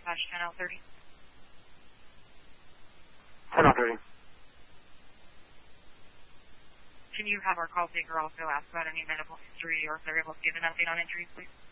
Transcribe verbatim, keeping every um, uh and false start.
slash ten L thirty. ten L thirty. Can you have our call taker also ask about any medical history or if they're able to give an update on injuries, please?